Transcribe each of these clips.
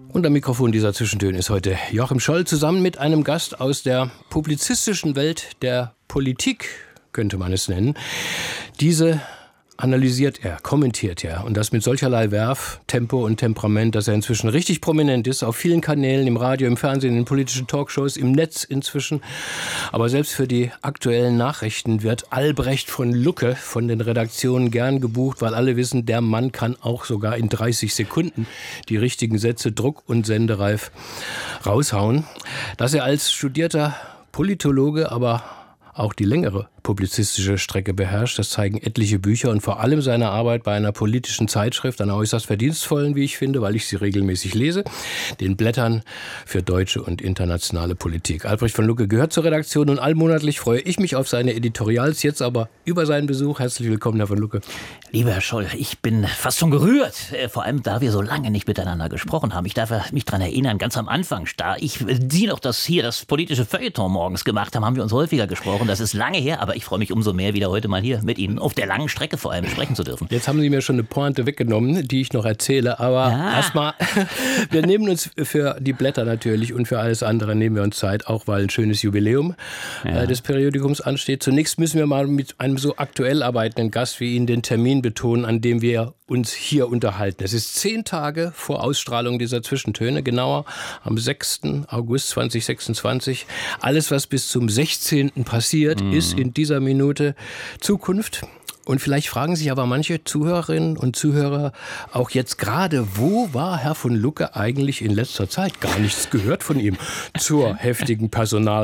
Und am Mikrofon dieser Zwischentöne ist heute Joachim Scholl zusammen mit einem Gast aus der publizistischen Welt der Politik, könnte man es nennen. Diese analysiert er, kommentiert er und das mit solcherlei Werf, Tempo und Temperament, dass er inzwischen richtig prominent ist, auf vielen Kanälen, im Radio, im Fernsehen, in politischen Talkshows, im Netz inzwischen. Aber selbst für die aktuellen Nachrichten wird Albrecht von Lucke von den Redaktionen gern gebucht, weil alle wissen, der Mann kann auch sogar in 30 Sekunden die richtigen Sätze druck- und sendereif raushauen. Dass er als studierter Politologe aber auch die längere publizistische Strecke beherrscht. Das zeigen etliche Bücher und vor allem seine Arbeit bei einer politischen Zeitschrift, einer äußerst verdienstvollen, wie ich finde, weil ich sie regelmäßig lese, den Blättern für deutsche und internationale Politik. Albrecht von Lucke gehört zur Redaktion und allmonatlich freue ich mich auf seine Editorials, jetzt aber über seinen Besuch. Herzlich willkommen, Herr von Lucke. Lieber Herr Scholl, ich bin fast schon gerührt, vor allem da wir so lange nicht miteinander gesprochen haben. Ich darf mich daran erinnern, ganz am Anfang, da Sie noch das politische Feuilleton morgens gemacht haben wir uns häufiger gesprochen. Das ist lange her, aber ich freue mich umso mehr, wieder heute mal hier mit Ihnen auf der langen Strecke vor allem sprechen zu dürfen. Jetzt haben Sie mir schon eine Pointe weggenommen, die ich noch erzähle, aber erstmal, wir nehmen uns für die Blätter natürlich und für alles andere nehmen wir uns Zeit, auch weil ein schönes Jubiläum des Periodikums ansteht. Zunächst müssen wir mal mit einem so aktuell arbeitenden Gast wie Ihnen den Termin betonen, an dem wir uns hier unterhalten. Es ist 10 Tage vor Ausstrahlung dieser Zwischentöne, genauer am 6. August 2026. Alles, was bis zum 16. passiert, ist in dieser Minute Zukunft. Und vielleicht fragen sich aber manche Zuhörerinnen und Zuhörer auch jetzt gerade, wo war Herr von Lucke eigentlich in letzter Zeit? Gar nichts gehört von ihm zur heftigen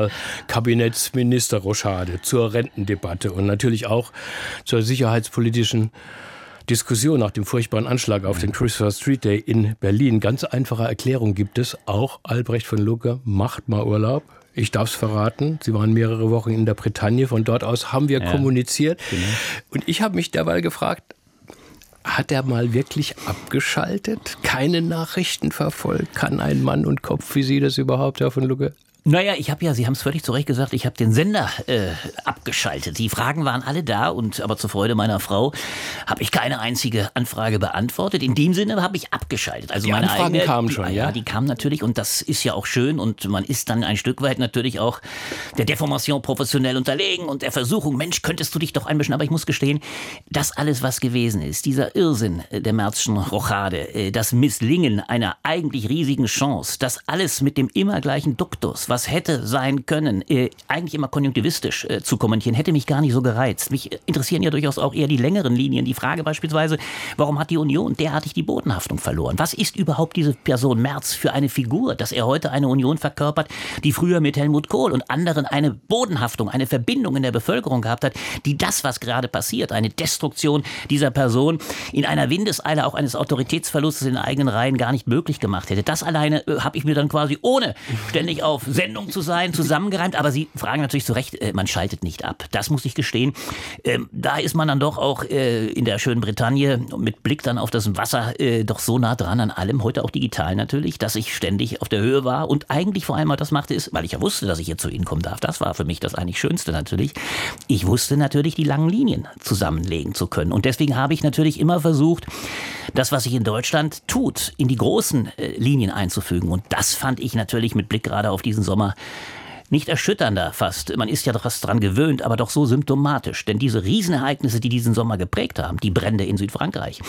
Personalkabinettsministerrochade, zur Rentendebatte und natürlich auch zur sicherheitspolitischen Diskussion nach dem furchtbaren Anschlag auf den Christopher Street Day in Berlin. Ganz einfache Erklärung gibt es. Auch Albrecht von Lucke macht mal Urlaub. Ich darf es verraten. Sie waren mehrere Wochen in der Bretagne. Von dort aus haben wir kommuniziert. Genau. Und ich habe mich derweil gefragt, hat er mal wirklich abgeschaltet? Keine Nachrichten verfolgt? Kann ein Mann und Kopf wie Sie das überhaupt, Herr von Lucke? Naja, Sie haben es völlig zu Recht gesagt, ich habe den Sender abgeschaltet. Die Fragen waren alle da, aber zur Freude meiner Frau habe ich keine einzige Anfrage beantwortet. In dem Sinne habe ich abgeschaltet. Also die meine Anfragen kamen schon, ja? Die kamen natürlich und das ist ja auch schön und man ist dann ein Stück weit natürlich auch der Deformation professionell unterlegen und der Versuchung, Mensch, könntest du dich doch einmischen. Aber ich muss gestehen, das alles, was gewesen ist, dieser Irrsinn der Märzschen Rochade, das Misslingen einer eigentlich riesigen Chance, das alles mit dem immer gleichen Duktus, was hätte sein können, eigentlich immer konjunktivistisch zu kommentieren, hätte mich gar nicht so gereizt. Mich interessieren ja durchaus auch eher die längeren Linien. Die Frage beispielsweise, warum hat die Union derartig die Bodenhaftung verloren? Was ist überhaupt diese Person Merz für eine Figur, dass er heute eine Union verkörpert, die früher mit Helmut Kohl und anderen eine Bodenhaftung, eine Verbindung in der Bevölkerung gehabt hat, die das, was gerade passiert, eine Destruktion dieser Person in einer Windeseile auch eines Autoritätsverlustes in den eigenen Reihen gar nicht möglich gemacht hätte. Das alleine habe ich mir dann quasi, ohne ständig auf Sendung zu sein, zusammengereimt. Aber Sie fragen natürlich zu Recht, man schaltet nicht ab. Das muss ich gestehen. Da ist man dann doch auch in der schönen Bretagne mit Blick dann auf das Wasser doch so nah dran an allem, heute auch digital natürlich, dass ich ständig auf der Höhe war und eigentlich vor allem das machte ist, weil ich ja wusste, dass ich hier zu Ihnen kommen darf. Das war für mich das eigentlich Schönste natürlich. Ich wusste natürlich, die langen Linien zusammenlegen zu können. Und deswegen habe ich natürlich immer versucht, das, was sich in Deutschland tut, in die großen Linien einzufügen. Und das fand ich natürlich mit Blick gerade auf diesen Sommer nicht erschütternder fast. Man ist ja fast dran gewöhnt, aber doch so symptomatisch. Denn diese Riesenereignisse, die diesen Sommer geprägt haben, die Brände in Südfrankreich,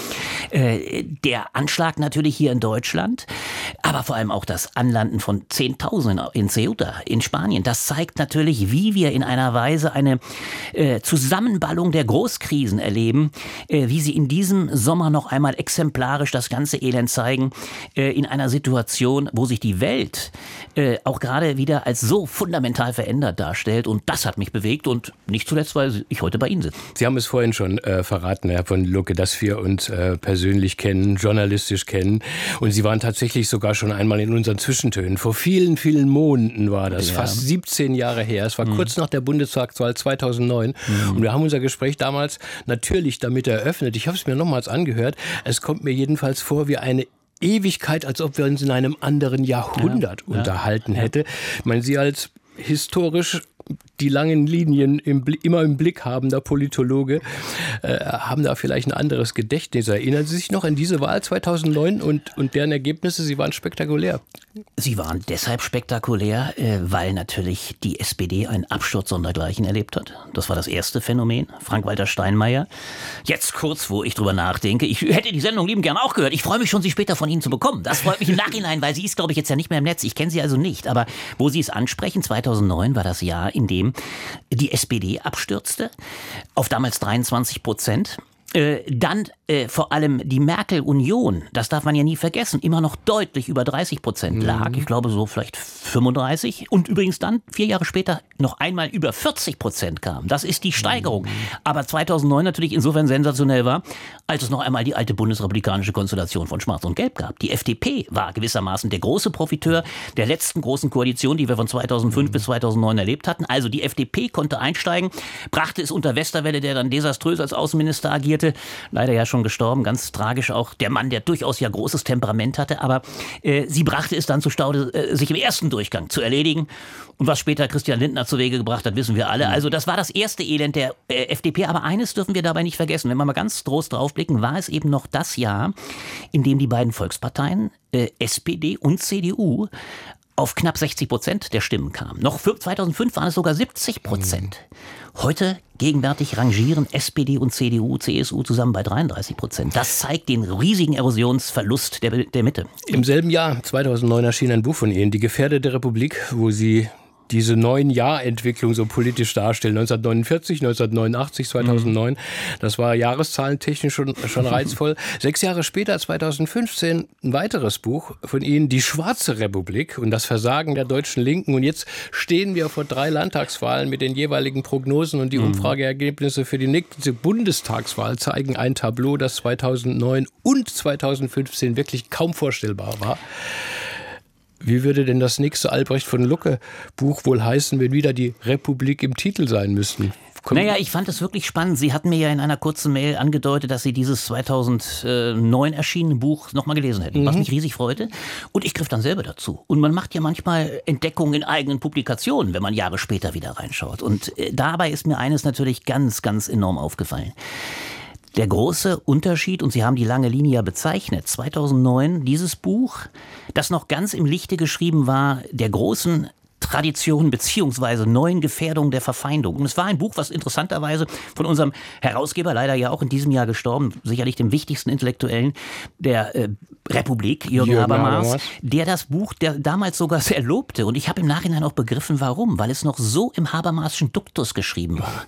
der Anschlag natürlich hier in Deutschland, aber vor allem auch das Anlanden von Zehntausenden in Ceuta, in Spanien, das zeigt natürlich, wie wir in einer Weise eine Zusammenballung der Großkrisen erleben, wie sie in diesem Sommer noch einmal exemplarisch das ganze Elend zeigen, in einer Situation, wo sich die Welt auch gerade wieder als so fundamental verändert darstellt. Und das hat mich bewegt und nicht zuletzt, weil ich heute bei Ihnen sitze. Sie haben es vorhin schon verraten, Herr von Lucke, dass wir uns persönlich kennen, journalistisch kennen. Und Sie waren tatsächlich sogar schon einmal in unseren Zwischentönen. Vor vielen, vielen Monaten war das, fast 17 Jahre her. Es war kurz nach der Bundestagswahl 2009. Und wir haben unser Gespräch damals natürlich damit eröffnet. Ich habe es mir nochmals angehört. Es kommt mir jedenfalls vor wie eine Ewigkeit, als ob wir uns in einem anderen Jahrhundert unterhalten hätten. Ich meine, Sie als historisch die langen Linien immer im Blick habender Politologe, haben da vielleicht ein anderes Gedächtnis. Erinnern Sie sich noch an diese Wahl 2009 und deren Ergebnisse? Sie waren spektakulär. Sie waren deshalb spektakulär, weil natürlich die SPD einen Absturz sondergleichen erlebt hat. Das war das erste Phänomen. Frank-Walter Steinmeier. Jetzt kurz, wo ich drüber nachdenke. Ich hätte die Sendung liebend gern auch gehört. Ich freue mich schon, sie später von Ihnen zu bekommen. Das freut mich im Nachhinein, weil sie ist, glaube ich, jetzt ja nicht mehr im Netz. Ich kenne sie also nicht. Aber wo Sie es ansprechen, 2009 war das Jahr, in dem die SPD abstürzte auf damals 23%. Dann vor allem die Merkel-Union, das darf man ja nie vergessen, immer noch deutlich über 30% lag. Ich glaube so vielleicht 35. Und übrigens dann 4 Jahre später noch einmal über 40% kam. Das ist die Steigerung. Aber 2009 natürlich insofern sensationell war, als es noch einmal die alte bundesrepublikanische Konstellation von Schwarz und Gelb gab. Die FDP war gewissermaßen der große Profiteur der letzten großen Koalition, die wir von 2005 bis 2009 erlebt hatten. Also die FDP konnte einsteigen, brachte es unter Westerwelle, der dann desaströs als Außenminister agierte, leider ja schon gestorben, ganz tragisch auch, der Mann, der durchaus ja großes Temperament hatte, aber sie brachte es dann zu Staude, sich im ersten Durchgang zu erledigen. Und was später Christian Lindner zu Wege gebracht hat, wissen wir alle. Also das war das erste Elend der FDP, aber eines dürfen wir dabei nicht vergessen, wenn wir mal ganz groß draufblicken, war es eben noch das Jahr, in dem die beiden Volksparteien, SPD und CDU, auf knapp 60% der Stimmen kamen. Noch für 2005 waren es sogar 70%. Heute gegenwärtig rangieren SPD und CDU, CSU zusammen bei 33%. Das zeigt den riesigen Erosionsverlust der Mitte. Im selben Jahr, 2009, erschien ein Buch von Ihnen, Die gefährdete Republik, wo Sie diese 9-Jahr-Entwicklung so politisch darstellen. 1949, 1989, 2009. Das war jahreszahlentechnisch schon reizvoll. 6 Jahre später, 2015, ein weiteres Buch von Ihnen, Die Schwarze Republik und das Versagen der deutschen Linken. Und jetzt stehen wir vor 3 Landtagswahlen mit den jeweiligen Prognosen und die Umfrageergebnisse für die nächste Bundestagswahl zeigen ein Tableau, das 2009 und 2015 wirklich kaum vorstellbar war. Wie würde denn das nächste Albrecht von Lucke Buch wohl heißen, wenn wieder die Republik im Titel sein müssten? Naja, ich fand es wirklich spannend. Sie hatten mir ja in einer kurzen Mail angedeutet, dass Sie dieses 2009 erschienene Buch nochmal gelesen hätten, was mich riesig freute. Und ich griff dann selber dazu. Und man macht ja manchmal Entdeckungen in eigenen Publikationen, wenn man Jahre später wieder reinschaut. Und dabei ist mir eines natürlich ganz, ganz enorm aufgefallen. Der große Unterschied, und Sie haben die lange Linie ja bezeichnet, 2009, dieses Buch, das noch ganz im Lichte geschrieben war, der großen Tradition beziehungsweise neuen Gefährdungen der Verfeindung. Und es war ein Buch, was interessanterweise von unserem Herausgeber, leider ja auch in diesem Jahr gestorben, sicherlich dem wichtigsten Intellektuellen der Republik, Jürgen Habermas, der das Buch damals sogar sehr lobte. Und ich habe im Nachhinein auch begriffen, warum. Weil es noch so im Habermasschen Duktus geschrieben war.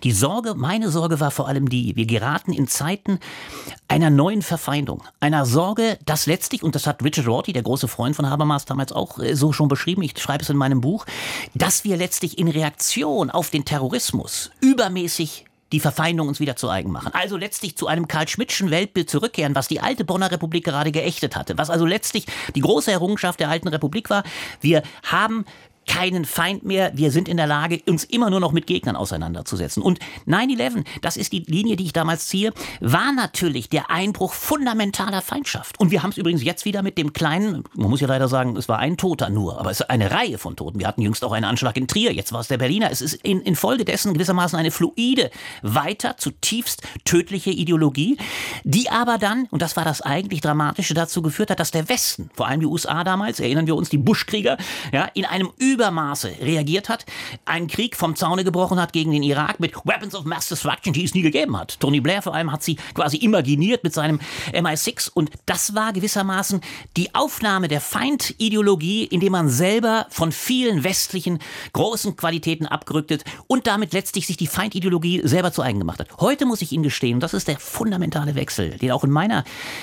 Meine Sorge war vor allem die, wir geraten in Zeiten einer neuen Verfeindung. Einer Sorge, dass letztlich, und das hat Richard Rorty, der große Freund von Habermas, damals auch so schon beschrieben, ich schreibe es in meinem Buch, dass wir letztlich in Reaktion auf den Terrorismus übermäßig die Verfeindung uns wieder zu eigen machen. Also letztlich zu einem Karl-Schmittschen Weltbild zurückkehren, was die alte Bonner Republik gerade geächtet hatte. Was also letztlich die große Errungenschaft der alten Republik war. Wir haben keinen Feind mehr, wir sind in der Lage, uns immer nur noch mit Gegnern auseinanderzusetzen. Und 9/11, das ist die Linie, die ich damals ziehe, war natürlich der Einbruch fundamentaler Feindschaft. Und wir haben es übrigens jetzt wieder mit dem kleinen, man muss ja leider sagen, es war ein Toter nur, aber es ist eine Reihe von Toten. Wir hatten jüngst auch einen Anschlag in Trier, jetzt war es der Berliner. Es ist infolgedessen gewissermaßen eine fluide, weiter zutiefst tödliche Ideologie, die aber dann, und das war das eigentlich Dramatische, dazu geführt hat, dass der Westen, vor allem die USA damals, erinnern wir uns, die Bush-Krieger, ja, in einem Übermaße reagiert hat, einen Krieg vom Zaune gebrochen hat gegen den Irak mit Weapons of Mass Destruction, die es nie gegeben hat. Tony Blair vor allem hat sie quasi imaginiert mit seinem MI6 und das war gewissermaßen die Aufnahme der Feindideologie, indem man selber von vielen westlichen großen Qualitäten abgerückt und damit letztlich sich die Feindideologie selber zu eigen gemacht hat. Heute muss ich Ihnen gestehen, und das ist der fundamentale Wechsel, der auch in meiner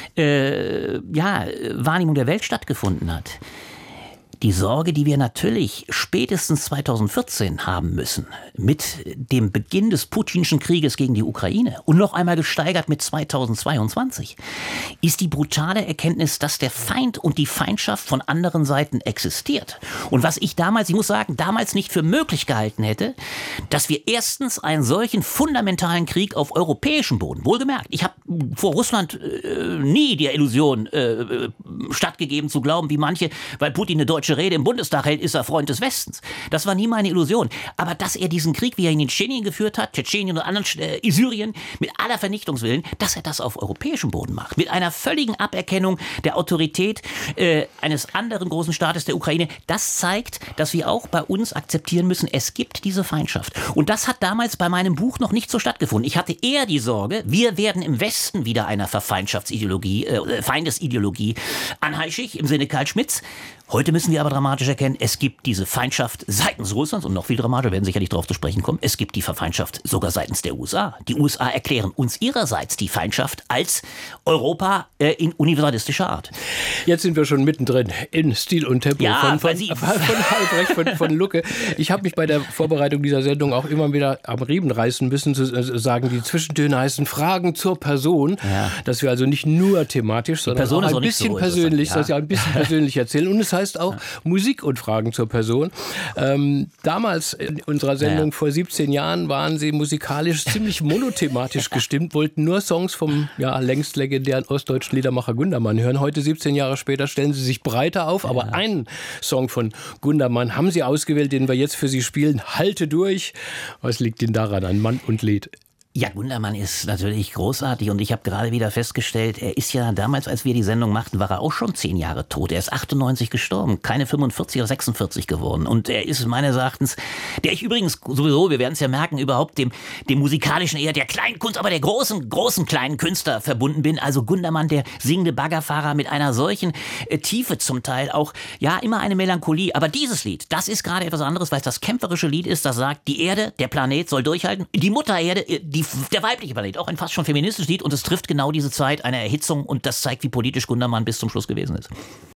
Wahrnehmung der Welt stattgefunden hat. Die Sorge, die wir natürlich spätestens 2014 haben müssen, mit dem Beginn des putinschen Krieges gegen die Ukraine und noch einmal gesteigert mit 2022, ist die brutale Erkenntnis, dass der Feind und die Feindschaft von anderen Seiten existiert. Und was ich damals nicht für möglich gehalten hätte, dass wir erstens einen solchen fundamentalen Krieg auf europäischem Boden, wohlgemerkt, ich habe vor Russland nie der Illusion stattgegeben zu glauben, wie manche, weil Putin eine deutsche Rede im Bundestag hält, ist er Freund des Westens. Das war nie meine Illusion. Aber dass er diesen Krieg, wie er ihn in Tschetschenien geführt hat, Tschetschenien und anderen Syrien, mit aller Vernichtungswillen, dass er das auf europäischem Boden macht. Mit einer völligen Aberkennung der Autorität eines anderen großen Staates, der Ukraine. Das zeigt, dass wir auch bei uns akzeptieren müssen, es gibt diese Feindschaft. Und das hat damals bei meinem Buch noch nicht so stattgefunden. Ich hatte eher die Sorge, wir werden im Westen wieder einer Verfeindschaftsideologie, Feindesideologie anheischig, im Sinne Karl Schmitts. Heute müssen wir aber dramatisch erkennen, es gibt diese Feindschaft seitens Russlands und noch viel dramatischer, werden sicherlich darauf zu sprechen kommen, es gibt die Feindschaft sogar seitens der USA. Die USA erklären uns ihrerseits die Feindschaft als Europa in universalistischer Art. Jetzt sind wir schon mittendrin in Stil und Tempo von Albrecht von Lucke. Ich habe mich bei der Vorbereitung dieser Sendung auch immer wieder am Riemen reißen müssen, zu sagen, die Zwischentöne heißen Fragen zur Person, dass wir also nicht nur thematisch, sondern auch ein bisschen persönlich, dass wir ein bisschen persönlich erzählen. Und es heißt auch Musik und Fragen zur Person. Damals in unserer Sendung vor 17 Jahren waren Sie musikalisch ziemlich monothematisch gestimmt, wollten nur Songs vom längst legendären ostdeutschen Liedermacher Gundermann hören. Heute, 17 Jahre später, stellen Sie sich breiter auf, aber einen Song von Gundermann haben Sie ausgewählt, den wir jetzt für Sie spielen. Halte durch. Was liegt Ihnen daran an Mann und Lied? Ja, Gundermann ist natürlich großartig und ich habe gerade wieder festgestellt, er ist ja damals, als wir die Sendung machten, war er auch schon 10 Jahre tot. Er ist 98 gestorben, keine 45 oder 46 geworden und er ist meines Erachtens, der ich übrigens sowieso, wir werden es ja merken, überhaupt dem musikalischen eher der kleinen Kunst, aber der großen kleinen Künstler verbunden bin. Also Gundermann, der singende Baggerfahrer mit einer solchen Tiefe zum Teil auch, immer eine Melancholie. Aber dieses Lied, das ist gerade etwas anderes, weil es das kämpferische Lied ist, das sagt, die Erde, der Planet soll durchhalten, die Mutter Erde, der weibliche Planet, auch ein fast schon feministisches Lied und es trifft genau diese Zeit einer Erhitzung und das zeigt, wie politisch Gundermann bis zum Schluss gewesen ist.